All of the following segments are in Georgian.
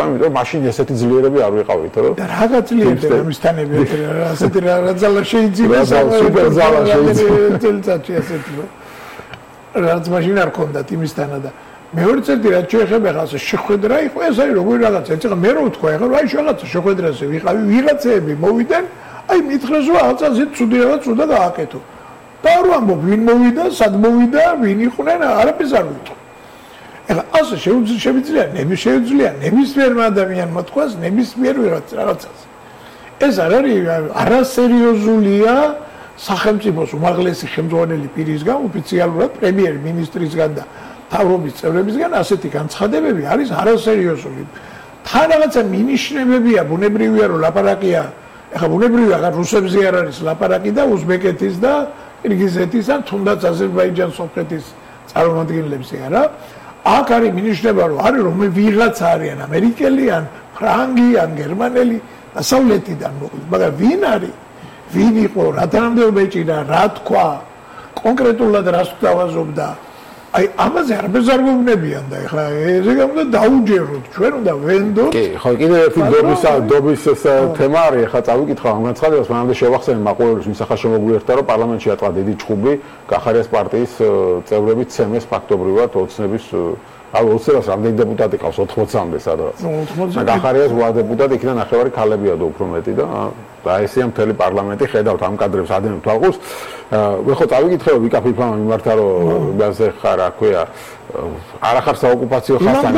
თქვა, იმიტომ რომ მაშინ ესეთი ძლიერები არ ვიყავით, რომ და რა გაძლიერდება ამისთანები, ასეთი რა ძალა შეიძლება სუპერ ძალა შეიძლება წელიწადში ასეთი რაც მაშინ არ ქონდათ იმისთანა და მეორე წელი რაც შეეხება ხალხს შეხვედრა იყო ეს არის როგორი რაღაცა ეხლა მე რო ვთქვა ეხლა აი რაღაცა შეხვედრაზე ვიყავი ვიღაცები მოვიდნენ აი მითხრეს რომ რაღაცა ცუდი რაღაც უნდა გააკეთო და რო ამბობ ვინ მოვიდა სად მოვიდა ვინ იყვნენ არაფერს არ ვიტყვი ეხლა ასე შეუძლია ნებისმიერმა ადამიანმა თქვას ნებისმიერ რაღაცას ეს არ არის არასერიოზულია სახელმწიფოს უმაღლესი ხელმძღვანელი პირისგან ოფიციალურად პრემიერ-მინისტრისგან და თავრობის წევრებისგან ასეთი განცხადებები არის არასერიოზული. თან რაღაცა მინიშნებებია, ბუნებრივია რომ ლაპარაკია, ეხლა ბუნებრივია რა რუსებზე არ არის ლაპარაკი და უზბეკეთის და ყირგიზეთის ან თუნდაც აზერბაიჯანის სომხეთის წარმომადგენლებზე არა. აქ არის მინიშნება რომ არის რომ ვიღაცა არიან ამერიკელი ან ფრანგი ან გერმანელი დასავლეთიდან მოკლედ, მაგრამ ვინ არის? ვინ იყო, რა თანამდებობა ეჭირა, რა თქვა, კონკრეტულად რას გვთავაზობდა აი ამაზე არაფერს არ გვეუბნებიან და ეხლა ესე უნდა დაუჯეროთ ჩვენ უნდა ვენდოთ კი ხო კიდევ ერთი დობის თემა არის ეხლა წავიკითხავ ამ განცხადებას მანამდე შევახსენე მაყურებელს ვინც ახლა შემოგვიერთდა რომ პარლამენტში ატყდა დიდი ჩხუბი გახარიას პარტიის წევრები ცემეს ფაქტობრივად ოცნების აი ოცნებას რამდენი დეპუტატი ყავს 80-მდე სადღაც და გახარიას 8 დეპუტატი იქიდან ნახევარი ქალებია და უფრო მეტი და ესეა მთელი პარლამენტი ხედავთ ამ კადრებს ადევნებთ ალყოს ხო წავიკითხე ვიკაფიფამ მიმართა რომ გაზე ხარ რა ქვია არ ახარ საოკუპაციო ხასთან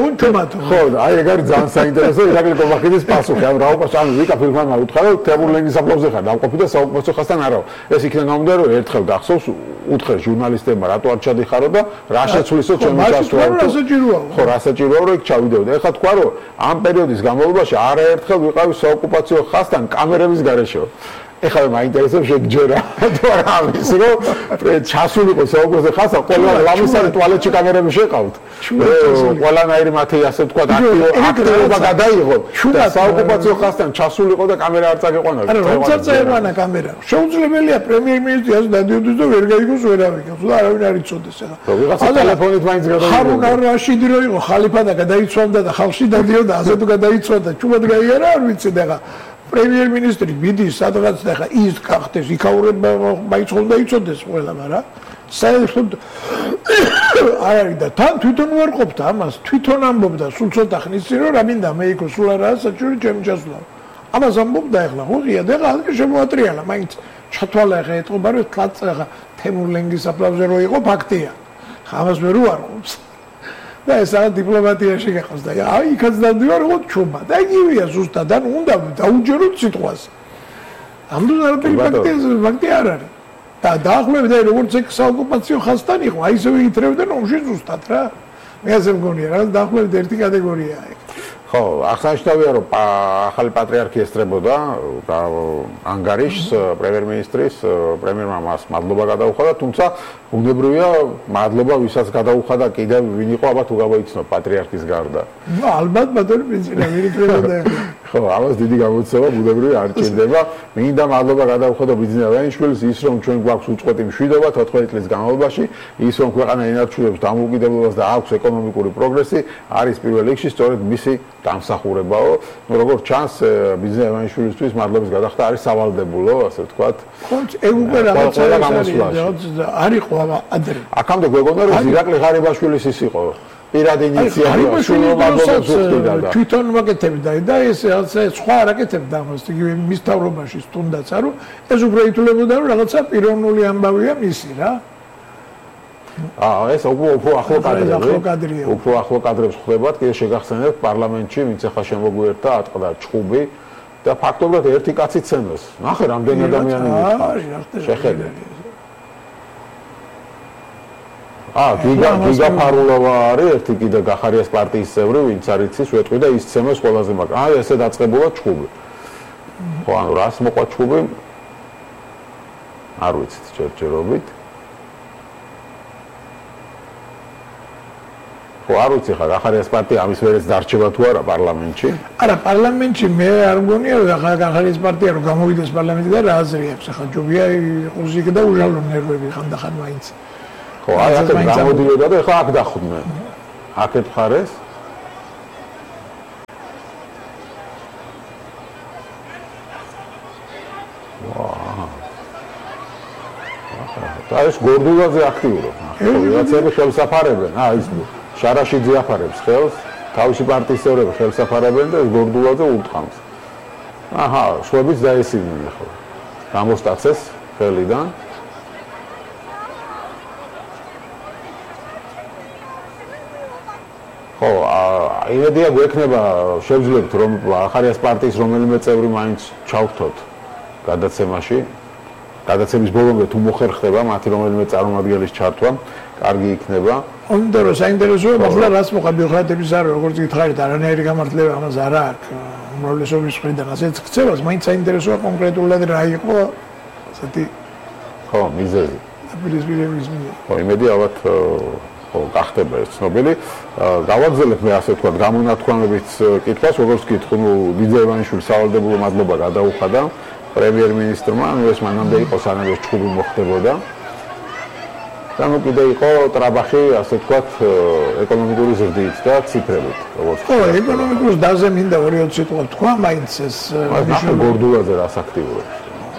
ხო აი ეგ არის ძალიან საინტერესო ირაკლი კობახიძის პასუხი ამ რაობას ანუ ვიკაფიფამ უთხრა რომ თემურლენგის აფლავზე ხარ დამყოფი და საოკუპაციო ხასთან არა ეს იქიდან გამომდინარე რომ ერთხელ გახსოვს უთხრეს ჟურნალისტებმა რატო არ ჩადიხარო და რა შეცვლისო ჩემი ჩასვლა ხო რა საჭიროა რომ იქ ჩავიდეოდე ეხლა თქვა რომ ამ პერიოდის განმავლობაში არაერთხელ ვიყავი საოკუპაციო ხასთან კამერების გარეშე ეხლა მაინტერესებს შეგჯერა თუ არა ამის რომ ჩასულიყო საუკეთესო ხასა ყველა ლამისარი ტუალეტში კამერები შეყავთ ყველანაირი მათი ასე თქვა აქტივობა გადაიღო და საოკუპაციო ხასთან ჩასულიყო და კამერა არ წაგეყვანა არა როცა წაეყვანა კამერა შეუძლებელია პრემიერ-მინისტრი ასე დადიოდეს და ვერ გაიგოს ვერავინ და არავინ არ იცოდეს ეხლა ვიღაცა ტელეფონით მაინც გადაიღო ხარუნ არ-რაშიდი რო იყო ხალიფა და გადაიცვალდა და ხალხში დადიოდა ასე თუ გადაიცვალდა ჩუმად გაიარა არ ვიცი და ეხლა პრემიერ-მინისტრი მიდის სადღაც და ხა ის გახდეს იქაურება მაინც უნდა იცოდეს ყველა მაგრამ საერთოდ არ არის და თან თვითონ უარყოფდა ამას თვითონ ამბობდა სულ ცოტა ხნის წინ რომ რა მინდა მე იქ სულ არაა საჭირო ჩემი ჩასვლა ამას ამბობდა ეხლა ხუღია და ეხლა შემოატრიალა მაინც ჩათვალა ეხლა ეთყობა რომ ხა თემურლენგის აფლავზე რო იყო ფაქტია ხა ამას მე რო უარყოფს და ეს არა დიპლომატიაში გახავს და აი იქაც დავდივარ როგორც ჩუბა და იგივეა ზუსტად ან უნდა დაუჯეროთ სიტყვას ამდენ არაფერი ფაქტი არ არის და დაახლოებით აი როგორც ეგ საოკუპაციო ხასთან იყო აი ისე ვითრევდნენ ომში ზუსტად რა მე ასე მგონია რა დაახლოებით ერთი კატეგორიაა ეგ ხო აღსანიშნავია რომ ახალი პატრიარქი ესწრებოდა ანგარიშს პრემიერ-მინისტრის პრემიერმა მას მადლობა გადაუხადა თუმცა უნებრივია მადლობა ვისაც გადაუხადა კიდევ ვინ იყო აბა თუ გამოიცნო პატრიარქის გარდა ალბათ ბატონი პრინციპი ვერ იქნებოდა ხო ამას დიდი გამოცემა უნებრივია არ ჭირდება მინდა მადლობა გადაუხადა ბიზნესმენს ის რომ ჩვენ გვაქვს უწყვეტი მშვიდობა 14 წლის განმავლობაში ის რომ ქვეყანა ინარჩუნებს დამოუკიდებლობას და აქვს ეკონომიკური პროგრესი არის პირველ რიგში სწორედ მისი დამსახურებაო როგორც ჩანს ბიზნესმენისთვის მადლობის გადახდა არის სავალდებულო ასე ვთქვათ ხო ეგ უკვე რაღაცა არის ყოლა ადრე აქამდე გვეგონა რომ ირაკლი ღარიბაშვილის ის იყო პირადი ინიციატივა შულებადობის უხდიდა და თვითონ მოკეთებდა და ეს სხვა არაკეთებდა ამას იგივე მის თავრობაში თუნდაც არო ეს უფრო ითვლებოდა რომ რაღაცა პიროვნული ამბავია მისი რა ეს უფრო ახლო კადრები უფრო ახლო კადრებს ხვდებათ კიდე შეგახსენებთ პარლამენტში ვინც ახლა შემოგვიერთდა ატყდა ჩხუბი და ფაქტობრივად ერთი კაცი ცემეს ნახე რამდენი ადამიანი მითხარ შეხედე გიგა ფარულოვა არის ერთი კიდე გახარიას პარტიის წევრი ვინც არის იცის ვეტყვი და ის ცემეს ყველაზე მაგრამ ესე დაწყებულა ჩხუბი ხო ანუ რას მოყვა ჩხუბი არ ვიცით ჯერჯერობით ხო არ ვიცი ხა გახარიას პარტია ამის ვერეც დარჩება თუ არა პარლამენტში არა პარლამენტში მე არ მგონია რომ გახარიას პარტია რომ გამოვიდეს პარლამენტიდან რა აზრი აქვს ხა ჯობია იყოს იქ და უჟალო ნერვები ხანდახან მაინც ხო აი აქ გამოდიოდა და ხა აქ დახვდნენ აქეთ ხარეს და ეს გორდულაძე აქტიურობს. ვიღაცები ხელსაფარებენ, ის შარაშიძე აფარებს ხელს, თავისი პარტიის წევრები ხელსაფარებენ და ეს გორდულაძე ურტყამს. შვებიც დაესინენ ახლა. გამოსტაცეს ხელიდან. ხო, იმედია გვექნება შევძლებთ რომ ახარიას პარტიის რომელიმე წევრი მაინც ჩავხთოთ გადაცემაში. გადაცემის ბოლომდე თუ მოხერხდება მათი რომელიმე წარმომადგენლის ჩართვა, კარგი იქნება. უნდა რომ საინტერესოა ახლა რაც მოხდა ბიუროკრატების ზარ როგორც გითხარით არანაირი გამართლება ამას არ აქვს. უმრავლესობის მხრიდან ასეც ქცევას მაინც საინტერესოა კონკრეტულად რა იყო ასეთი ხო მიზეზი. აპილისპირების მიზეზი. ხო იმედი ალბათ ხო გახდება ეს ცნობილი. გავაგზავნებ მე ასე ვთქვათ გამონათქვამებით კითხვას, როგორც გითხო, ვიძე ივანიშვილის სავალდებულო მადლობა გადაუხადა პრემიერ-მინისტრმა, ეს მანამდე იყო სანამ ეს ჩხუბი მოხდებოდა. და კიდე იყო ტრაბახი, ასე ვთქვათ, ეკონომიკური ზრდით და ციფრებით, როგორც ხო, ეკონომიკურ დაზე მინდა 2-3 სიტყვა თქვა, მაინც ეს ნიშნულ გორდულაძე რას აქტიურობს.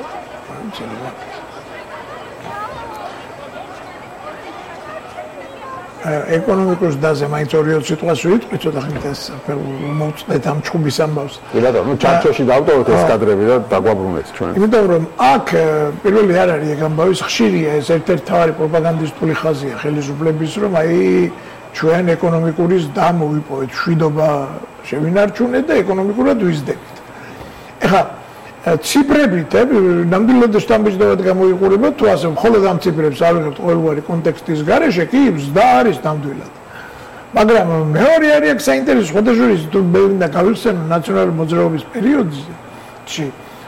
ეკონომიკურ დაზე მაინც 2-3 სიტყვას ვიტყვი, ცოტა ხნით ეს მოვწდეთ ამ ჩხუბის ამბავს. კი ბატონო, ჩარჩოში დავტოვოთ ეს კადრები და დაგვაბრუნეთ ჩვენ. იმიტომ რომ აქ პირველი არ არის ეგ ამბავის ხშირია, ეს ერთ-ერთი თავი პროპაგანდისტული ხაზია ხელისუფლების, რომ ჩვენ ეკონომიკური ზრდა მოვიპოვეთ, მშვიდობა შევინარჩუნეთ და ეკონომიკურად ვიზრდებით. ეხლა ციფრებით ნამდვილად შტამბეჭდავად გამოიყურება თუ ასე მხოლოდ ამ ციფრებს ავიღებთ ყოველგვარი კონტექსტის გარეშე კი ზრდა არის ნამდვილად. მაგრამ მეორე არის აქ საინტერესო შეხადაშორის თუ მეუნდა გავიხსენო ნაციონალური მოძრაობის პერიოდში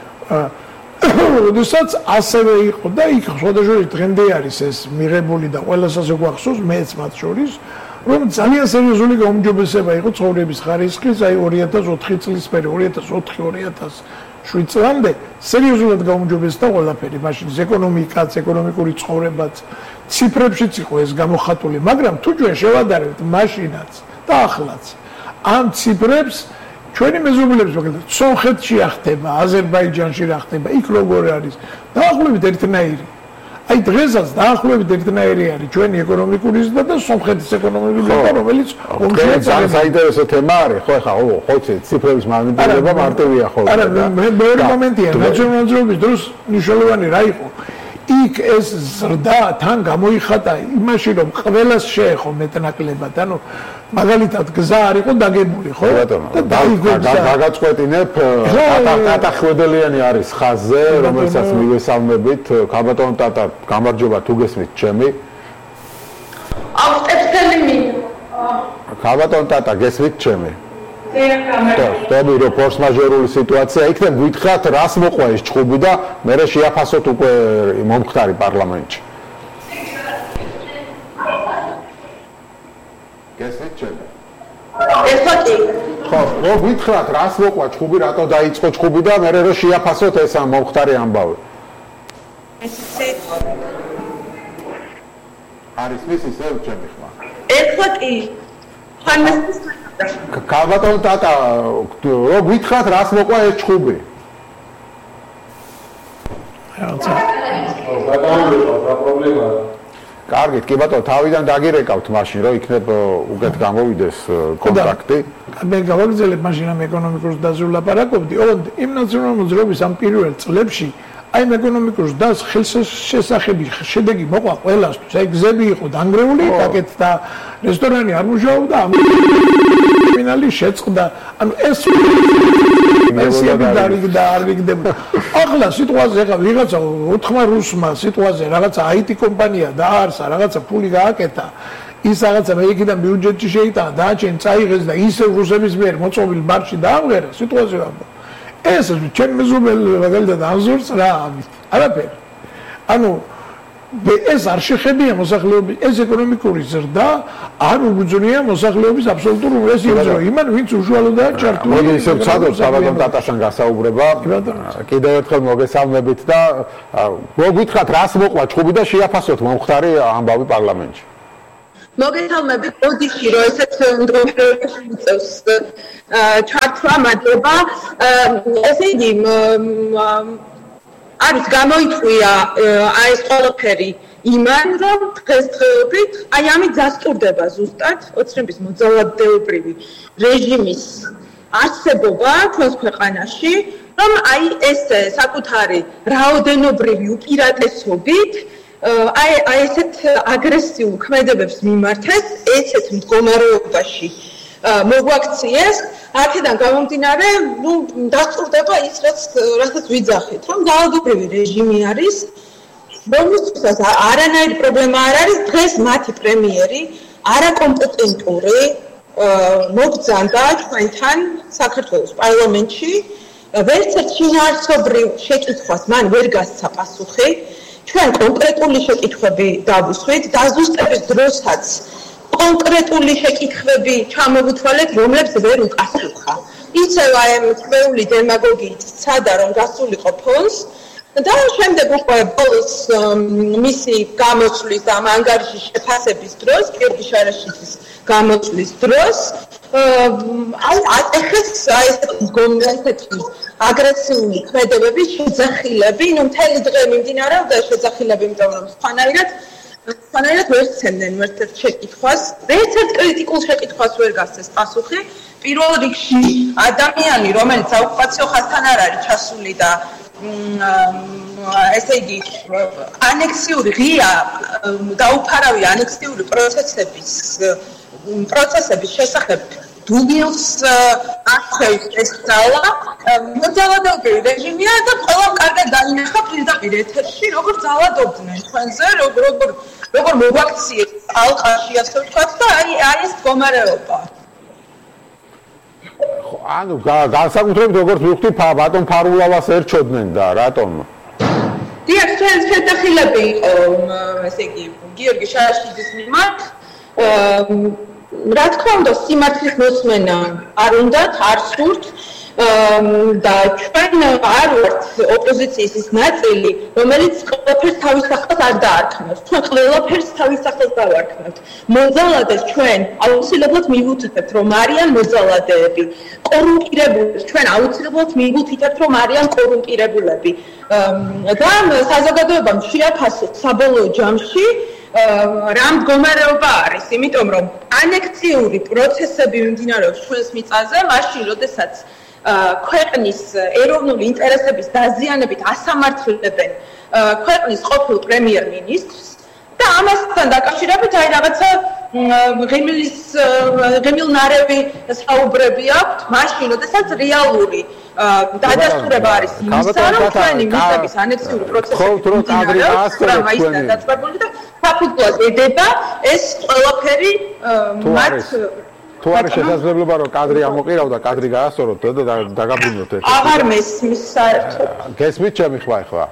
როდესაც ასევე იყო და იქ შეხადაშორის დღემდე არის ეს მიღებული და ყველას ასე გვახსოვს მეც მათ შორის რომ ძალიან სერიოზული გაუმჯობესება იყო ცხოვრების ხარისხის აი 2004 წლის პერიოდი 2004-2007 წლამდე სერიოზულად გაუმჯობესდა ყველაფერი მაშინ ეკონომიკაც ეკონომიკური ცხოვრებაც ციფრებშიც იყო ეს გამოხატული მაგრამ თუ ჩვენ შევადარებთ მაშინაც და ახლაც ამ ციფრებს ჩვენი მეზობლებს მაგალითად სომხეთში რა ხდება აზერბაიჯანში რა ხდება იქ როგორ არის დაახლოებით ერთნაირი აი დღესაც დაახლოებით ერთნაირი არის ჩვენი ეკონომიკური ზრდა და სომხეთის ეკონომიკური ზრდა რომელიც ძალიან საინტერესო თემა არის ხო ეხლა ხო ციფრების მანიპულება მარტივია ხოლმე არა მეორე მომენტია ნაციონალიზმის დროს მნიშვნელოვანი რა იყო იქ ეს ზრდა თან გამოიხატა იმაში რომ ყველას შეეხო მეტნაკლებად ანუ მაგალითად გზა არ იყო დაგებული ხო და დაგაწყვეტინებ ტატა ხვედელიანი არის ხაზზე რომელსაც მივესალმებით ქალბატონ ტატა გამარჯობა თუ გესმით ჩემი ავტეფსელი მინდა ქალბატონ ტატა გესმით ჩემი ხტები რომ ფორს მაჟორული სიტუაცია იქნებ გითხრათ რას მოყვა ეს ჩხუბი და მე შეაფასოთ უკვე მომხდარი პარლამენტში გესმით ჩემი ესეთი ხო რო გითხრათ რას მოყვა ჩხუბი რატო დაიწყო ჩხუბი და მე შეაფასოთ ეს მომხდარი ამბავი არის მისი სევ ჩემი ხმა ესეთი ხანმესის ქალბატონ ტატა რო გითხრათ რას მოყვა ეს ჩხუბი რა პრობლემაა კარგით კი ბატონო თავიდან დაგირეკავთ მაშინ რომ იქნებ უკეთ გამოვიდეს კონტაქტი მე გავაგზავნებ მაშინ ამ ეკონომიკურ ზრდაზე ვლაპარაკობდი ოღონდ იმ ნაციონალური მოძრაობის ამ პირველ წლებში აი ეკონომიკურ ზრდას ხელშესახები შედეგი მოყვა ყველასთვის აი გზები იყო დანგრეული პაკეტ და რესტორანი არ მუშაობდა ამ ტერმინალი შეწყდა ანუ ეს მესიები დაარიგდება ახლა სიტუაცია ეხა ვიღაცა ოთხმა რუსმა სიტუაცია რაღაცა IT კომპანია დაარსა რაღაცა ფული გააკეთა ის რაღაცა ამერიკიდან ბიუჯეტში შეიტანა დააჩენ წაიღეს და ისევ რუსების მიერ მოწყობილ ბარში დააღერა სიტუაცია ეს ჩვენ მეზობელი მაგალითად ანზორს რა ამით არაფერი ანუ ეს არ შეხებია მოსახლეობის ეს ეკონომიკური ზრდა არ უგზნია მოსახლეობის აბსოლუტურ რესურსს იმან ვინც უშუალოდაა ჩართული მოდი ისევ ცადოთ საბადო ტატაშან გასაუბრება კიდევ ერთხელ მოგესალმებით და მოგვითხრათ რას მოყვა ჩხუბი და შეაფასოთ მომხდარი ამბავი პარლამენტში მოგესალმებით ოდიში რომ ესეც მდგომარეობაში მიწევს ჩართვა მადლობა ესე იგი არის გამოიწვია ეს ყველაფერი იმან, რომ დღესდღეობით აი ამით დასტურდება ზუსტად ოცნების მოძალადეობრივი რეჟიმის არსებობა ჩვენს ქვეყანაში, რომ აი ეს საკუთარი რაოდენობრივი უპირატესობით აი ესეთ აგრესიულ ქმედებებს მიმართეს, ესეთ მდგომარეობაში მოგვაქციეს, აქედან გამომდინარე, დასტურდება ის, რასაც ვიძახით, რომ ძალადობრივი რეჟიმი არის, რომელსაც არანაირი პრობლემა არ არის, დღეს მათი პრემიერი არაკომპეტენტური მოგზაურობდა ჩვენთან საქართველოს პარლამენტში, ვერც ერთ შინაარსობრივ შეკითხვას მან ვერ გასცა პასუხი, ჩვენ კონკრეტული შეკითხვები დავუსვით, დაზუსტების დროსაც კონკრეტული შეკითხვები ჩამოვუთვალეთ, რომლებს ვერ უკასუხა. ისევ აი თვეული დემაგოგიით სცადა, რომ გასულიყო ფონს და შემდეგ უკვე ბოლოს მისი გამოსვლის და ამ ანგარიშის შეფასების დროს, გიორგი შარაშიძის გამოსვლის დროს, აი აწეხეს აი ესეთი აგრესიული ქმედებების შეძახილები, ნუ მთელი დღე მიმდინარეობდა შეძახილები, იმიტომ რომ სხვანაირად ვერ სცემდნენ ერთ-ერთ შეკითხვას, ერთ-ერთ კრიტიკულ შეკითხვას ვერ გასცეს პასუხი. პირველ რიგში ადამიანი, რომელიც საოკუპაციო ხაზთან არ არის ჩასული და ესე იგი ანექსიური ღია დაუფარავი ანექსიური პროცესების შესახებ დუბილს აღწევს ეს ძალა, მოძალადობრივი რეჟიმია და ყველამ კარგად დაინახა პირდაპირ ეთერში, როგორ ძალადობდნენ ჩვენზე, როგორ მოგვაქციეს ალყაში, ასე ვთქვათ და აი ეს მდგომარეობა. ანუ განსაკუთრებით როგორც ვიხდი ბატონ ფარულავას ერჩოდნენ და რატომ? დიახ, ჩვენს შეტეხილები იყო, ესე იგი, გიორგი შარაშიძის მიმართ, რა თქმა უნდა, სიმართლის მოსმენა არ უნდათ, არ სურთ და ჩვენ არ ვართ ოპოზიციის ის ნაწილი, რომელიც ყველაფერს თავის სახელს არ დაარქმევს. ჩვენ ყველაფერს თავის სახელს დავარქმევთ. მოძალადეს ჩვენ აუცილებლად მივუთითებთ, რომ არიან მოძალადეები. კორუმპირებულებს ჩვენ აუცილებლად მივუთითებთ, რომ არიან კორუმპირებულები. და საზოგადოებამ შეაფასოთ საბოლოო ჯამში რა მდგომარეობა არის, იმიტომ რომ ანექსიური პროცესები მიმდინარეობს ჩვენს მიწაზე, მაშინ, როდესაც ქვეყნის ეროვნული ინტერესების დაზიანებით ასამართლებენ ქვეყნის ყოფილ პრემიერ-მინისტრს და ამასთან დაკავშირებით აი რაღაცა ღიმილნარევი საუბრები აქვთ, მაშინ, როდესაც რეალური დადასტურება არის იმისა, რომ ჩვენი მიწების ანექსიური პროცესები მიმდინარეობს, რამაისთან დაწყებული და საფუძვლად ედება ეს ყველაფერი მათ თუ არის შესაძლებლობა რომ კადრი ამოყირავდა, კადრი გაასწოროთ და დაგაბრუნოთ ეს. აღარ მესმის საერთოდ. გესმით ჩემი ხვა?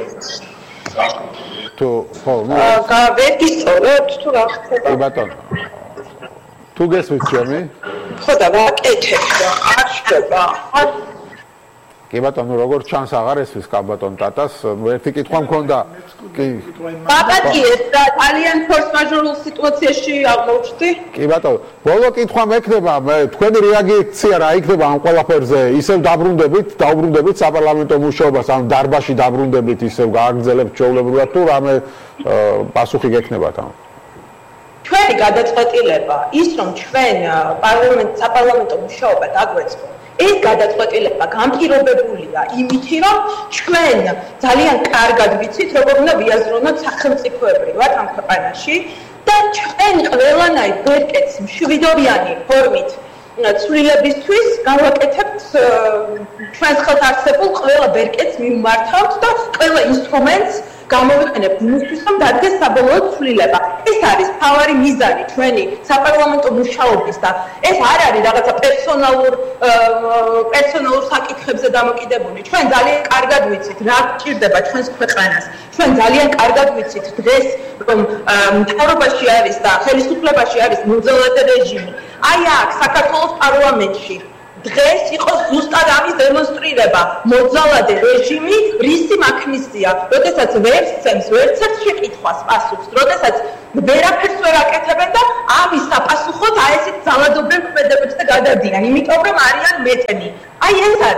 თუ ხო, ვერ გისწორებთ თუ რა ხდება? კი ბატონო. თუ გესმით ჩემი? ხო და ვაკეთებ და არ შეგა. კი ბატონო, როგორც ჩანს აღარ ესვის კაბატონ ტატას, ერთი კითხვა მქონდა. კი. პაპატიეს და ძალიან ფორს-მაჟორულ სიტუაციაში აღმოჩნდი. კი ბატონო, ბოლო კითხვა მექნება, თქვენი რეაქცია რა იქნება ამ ყველაფერზე? ისევ დაუბრუნდებით საპარლამენტო მუშაობას, ამ დარბაზში დაბრუნდებით, ისევ გააგრძელებთ ჩვეულებრივად თუ რამე პასუხი გექნებათ ამ? ჩვენი გადაწყვეტილება ის, რომ ჩვენ საპარლამენტო მუშაობა დაგვეწყო, ეს გადაწყვეტილება განპირობებულია იმითი, რომ ჩვენ ძალიან კარგად ვიცით, როგორ უნდა ვიაზრონოთ სახელმწიფოებრივად ამ ქვეყანაში და ჩვენ ყველანაირ ბერკეტს მშვიდობიანი ფორმით ცვლილებისთვის გავაკეთებთ ჩვენს ხელთ არსებულ ყველა ბერკეტს მიმართავთ და ყველა ინსტრუმენტს გამოვიყენებთ იმისთვის, რომ დადგეს საბოლოო ცვლილება. ეს არის მთავარი მიზანი ჩვენი საპარლამენტო მუშაობის და ეს არ არის რაღაცა პერსონალურ საკითხებზე დამოკიდებული. ჩვენ ძალიან კარგად ვიცით, რა გჭირდება ჩვენს ქვეყანას. ჩვენ ძალიან კარგად ვიცით დღეს, რომ მთავრობაში არის და ხელისუფლებაში არის მოძალადე რეჟიმი. აი აქ საქართველოს პარლამენტში დღეს იყო ზუსტად ამის დემონსტრირება. მოძალადე რეჟიმი რისი მაქნისია, როდესაც ვერ სცემს ვერც ერთ შეკითხვას პასუხს, როდესაც ვერაფერს ვერ აკეთებენ და ამის საპასუხოდ აი ესეთ ძალადობრივ ქმედებებს და გადადიან, იმიტომ რომ არიან მეტნი. აი ეს არის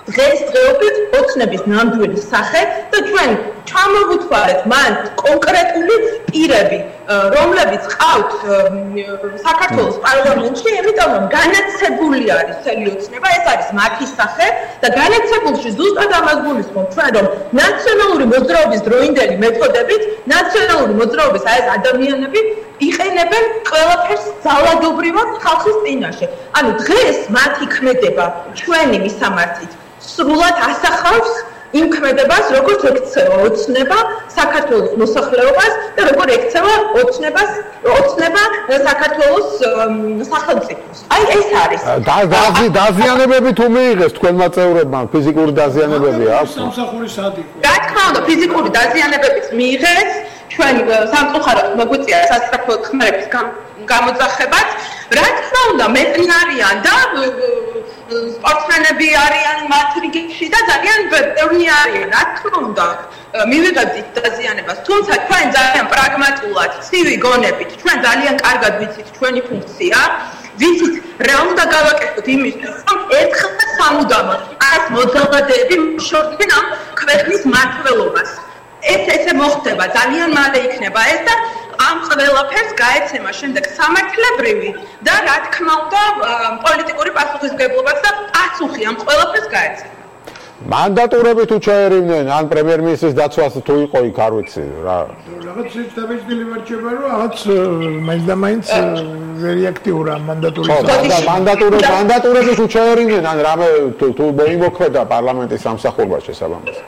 დღესდღეობით ოცნების ნამდვილი სახე და ჩვენ ჩამოვუთვალეთ მან კონკრეტული პირები, რომლებიც ყავთ საქართველოს პარლამენტში, იმიტომ რომ განაცებული არის მთელი ოცნება, ეს არის მათი სახე და განაცებულში ზუსტად ამას გულისხმობ ჩვენ, რომ ნაციონალური მოძრაობის დროინდელი მეთოდებით, ნაციონალური მოძრაობის ეს ადამიანები იყენებენ ყველაფერს ძალადობრივად ხალხის წინაშე. ანუ დღეს მათი ქმედება ჩვენი მისამართით სრულად ასახავს იმ ქმედებას, როგორც ექცევა ოცნება საქართველოს მოსახლეობას და როგორ ექცევა ოცნება საქართველოს სახელმწიფოს. აი ეს არის. დაზიანებები თუ მიიღეს თქვენმა წევრებმა, ფიზიკური დაზიანებები აქვს? სამსახურის ადიკვა. რა თქმა უნდა, ფიზიკური დაზიანებებიც მიიღეს, ჩვენ სამწუხაროდ მოგვიწია სასწრაფო ხმების გამოძახებაც. რა თქმა უნდა, მეტი არიან და სპორტსმენები არიან მათ რიგებში და ძალიან ბევრი არიან. რა თქმა უნდა, მივიღებთ დაზიანებას, თუმცა ჩვენ ძალიან პრაგმატულად, ცივი გონებით, ჩვენ ძალიან კარგად ვიცით ჩვენი ფუნქცია, ვიცით რა უნდა გავაკეთოთ იმისთვის, რომ ერთხელ და სამუდამოდ ეს მოძალადეები შორდნენ ამ ქვეყნის მმართველობას. ესე მოხდება, ძალიან მალე იქნება ეს და ამ ყველაფერს გაეცემა შემდეგ სამართლებრივი და რა თქმა უნდა პოლიტიკური პასუხისმგებლობაც და პასუხი ამ ყველაფერს გაეცემა. მანდატურები თუ ჩაერივნენ, ან პრემიერ-მინისტრის დაცვას თუ იყო იქ, არ ვიცი რა. რაღაც დაჭდილი მარჩება, რომ რაღაც მაინც და მაინც ვერი აქტიურა მანდატურის. მანდატურები თუ ჩაერივნენ, ან რამე თუ მოიმოქმედა პარლამენტის სამსახურმა შესაბამისად.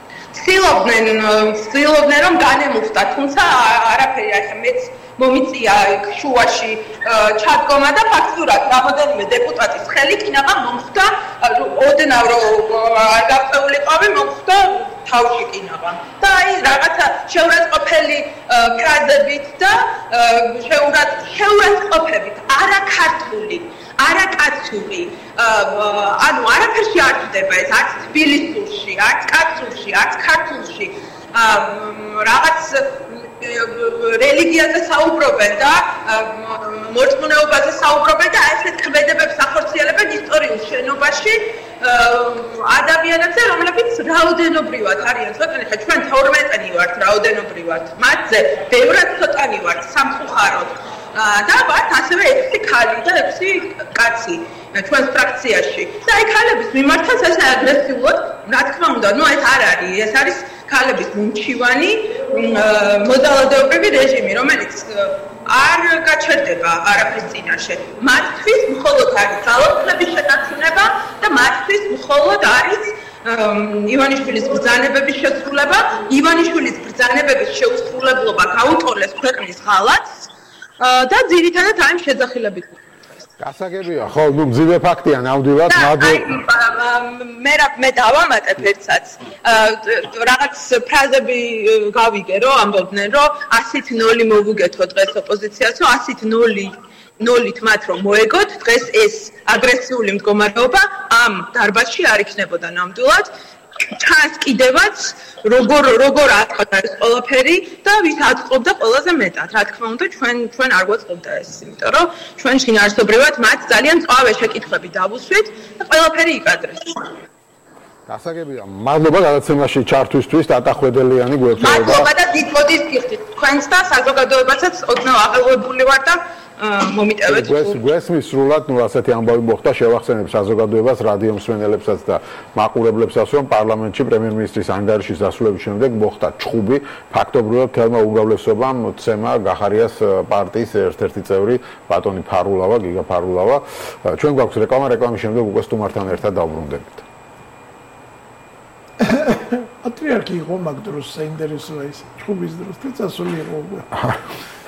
ცდილობდნენ რომ განემუხტა, თუმცა არაფერი ახლა მეც მომიწია შუაში ჩადგომა და ფაქტურად რამოდენიმე დეპუტატის ხელი კინაღა მომხდა, ოდნავ რომ არ გაწეულიყავი მომხდა თავში კინაღა. და აი რაღაცა შეურაცხყოფელი ფრაზებით და შეურაცხყოფებით, არაქართული არაკაცური, ანუ არაფერში არ ჭდება ეს, არც თბილისურში, არც კაცურში, არც ქართულში, რაღაც რელიგიაზე საუბრობენ და მორწმუნეობაზე საუბრობენ და ესეთ ქმედებებს ახორციელებენ ისტორიულ შენობაში ადამიანებზე, რომლებიც რაოდენობრივად არიან ცოტანი, ხა ჩვენ 12-ნი ვართ რაოდენობრივად, მათზე ბევრად ცოტანი ვართ სამწუხაროდ. და ვართ ასევე 6 ქალი და 6 კაცი ჩვენს ფრაქციაში. და აი ქალების მიმართაც ეს აგრესიულად, რა თქმა უნდა, ეს არ არის, ეს არის ქალების მომჩივანი მოძალადეობრივი რეჟიმი, რომელიც არ გაჩერდება არაფრის წინაშე. მათთვის მხოლოდ არის ძალაუფლების შეტაცუნება და მათთვის მხოლოდ არის ივანიშვილის ბრძანებების შესრულება, ივანიშვილის ბრძანებების შეუსრულებლობა გაუტოლეს ქვეყნის ღალატს. და ძირითადად აი შეძახილებით. გასაგებია, ხო, მძიმე ფაქტია ნამდვილად, მე დავამატებ ერთსაც. რაღაც ფრაზები გავიგე, რომ ამბობდნენ, რომ 100-ით 0 მოვუგეთო დღეს ოპოზიციას, რომ 100-ით 0-ით მათ რომ მოეგოთ, დღეს ეს აგრესიული მდგომარეობა ამ დარბაზში არ იქნებოდა ნამდვილად. ჩანს კიდევაც როგორ აწყდა ეს ყველაფერი და ვის აწყობდა ყველაზე მეტად. რა თქმა უნდა, ჩვენ არ გვაწყობდა ეს, იმიტომ რომ ჩვენ შინაარსობრივად მათ ძალიან წვავე შეკითხვები დავუსვით და ყველაფერი იკადრეს. გასაგებია, მადლობა გადაცემაში ჩართვისთვის, ტატა ხვედელიანი გვეფრება. მადლობა და დიდმოდის გიხდით თქვენს და საზოგადოებასაც ოდნავ აღელვებული ვარ და მომიტევეთ. გვესმის სრულად, ასეთი ამბავი მოხდა, შევახსენებ საზოგადოებას, რადიო მსმენელებსაც და მაყურებლებსაც, რომ პარლამენტში პრემიერ-მინისტრის ანგარიშის დასრულების შემდეგ მოხდა ჩხუბი, ფაქტობრივად თელმა უმრავლესობამ ცემა გახარიას პარტიის ერთ-ერთი წევრი ბატონი ფარულავა, გიგა ფარულავა. ჩვენ გვაქვს რეკლამის შემდეგ უკვე სტუმართან ერთად დავბრუნდებით. პატრიარქი იყო მაგ დროს საინტერესოა ის ჩხუბის დროს და წასული იყო უკვე.